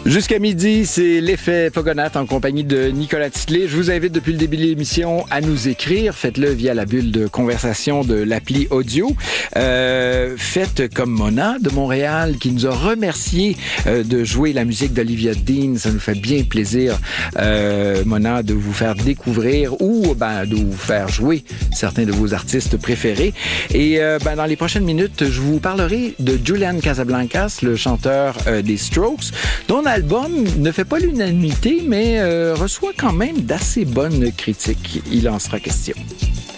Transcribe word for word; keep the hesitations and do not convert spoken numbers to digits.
Jusqu'à midi, c'est l'effet Pogonath en compagnie de Nicolas Titley. Je vous invite depuis le début de l'émission à nous écrire. Faites-le via la bulle de conversation de l'appli audio. Euh, faites comme Mona de Montréal qui nous a remercié euh, de jouer la musique d'Olivia Dean. Ça nous fait bien plaisir, euh, Mona, de vous faire découvrir ou ben, de vous faire jouer certains de vos artistes préférés. Et euh, ben, dans les prochaines minutes, je vous parlerai de Julian Casablancas, le chanteur euh, des Strokes, dont l'album ne fait pas l'unanimité, mais euh, reçoit quand même d'assez bonnes critiques. Il en sera question.